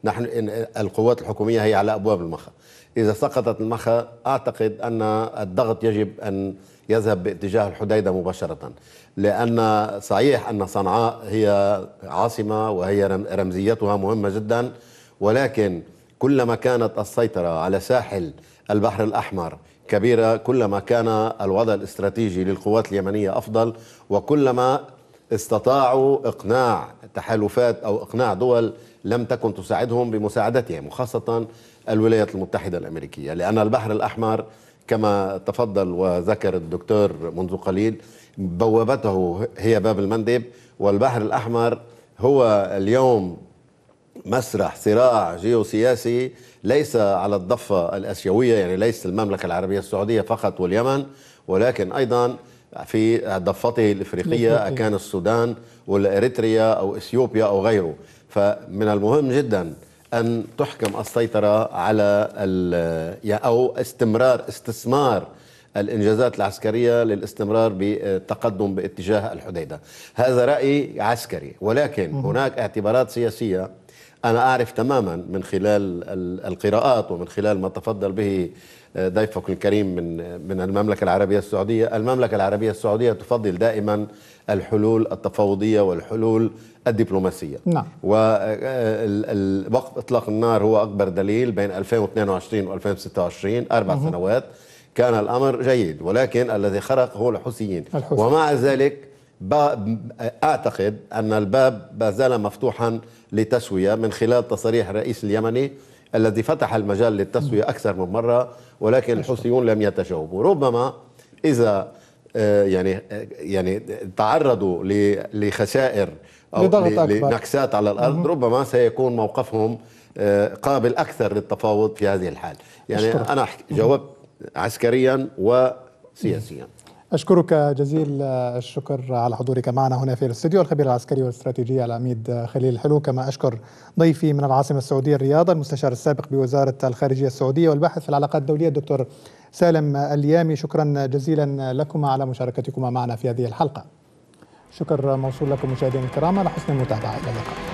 نحن القوات الحكومية هي على أبواب المخا. إذا سقطت المخا أعتقد أن الضغط يجب أن يذهب باتجاه الحديدة مباشرة، لأن صحيح أن صنعاء هي عاصمة وهي رمزيتها مهمة جدا، ولكن كلما كانت السيطرة على ساحل البحر الأحمر كبيرة كلما كان الوضع الاستراتيجي للقوات اليمنية أفضل، وكلما استطاعوا إقناع تحالفات أو إقناع دول لم تكن تساعدهم بمساعدتهم، وخاصة الولايات المتحدة الأمريكية، لأن البحر الأحمر كما تفضل وذكر الدكتور منذ قليل بوابته هي باب المندب، والبحر الأحمر هو اليوم مسرح صراع جيوسياسي ليس على الضفة الآسيوية، يعني ليس المملكة العربية السعودية فقط واليمن، ولكن أيضا في ضفته الإفريقية كان السودان والإريتريا أو إثيوبيا أو غيره. فمن المهم جدا أن تحكم السيطرة على أو استثمار الإنجازات العسكرية للاستمرار بالتقدم باتجاه الحديدة. هذا رأي عسكري، ولكن هناك اعتبارات سياسية أنا أعرف تماما من خلال القراءات ومن خلال ما تفضل به ضيفك الكريم من المملكة العربية السعودية. المملكة العربية السعودية تفضل دائما الحلول التفاوضية والحلول الدبلوماسية. نعم. ووقف إطلاق النار هو أكبر دليل. بين 2022 و 2026 4 سنوات كان الأمر جيد، ولكن الذي خرق هو الحوثيين. ومع ذلك أعتقد أن الباب ما زال مفتوحا لتسوية من خلال تصريح الرئيس اليمني الذي فتح المجال للتسوية أكثر من مرة، ولكن الحوثيون لم يتجاوبوا. ربما إذا يعني تعرضوا لخسائر أو لنكسات على الأرض ربما سيكون موقفهم قابل أكثر للتفاوض في هذه الحال. يعني أنا جاوبت عسكريا وسياسيا. أشكرك جزيل الشكر على حضورك معنا هنا في الاستوديو، الخبير العسكري والاستراتيجية العميد خليل الحلو. كما أشكر ضيفي من العاصمة السعودية الرياض المستشار السابق بوزارة الخارجية السعودية والباحث في العلاقات الدولية الدكتور سالم اليامي. شكرا جزيلا لكما على مشاركتكما معنا في هذه الحلقة. شكر موصول لكم مشاهدينا الكرام على حسن المتابعة. إلى اللقاء.